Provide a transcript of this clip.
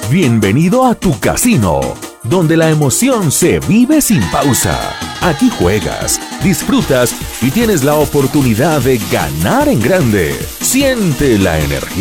Bienvenido a tu casino, donde la emoción se vive sin pausa. Aquí juegas, disfrutas y tienes la oportunidad de ganar en grande. Siente la energía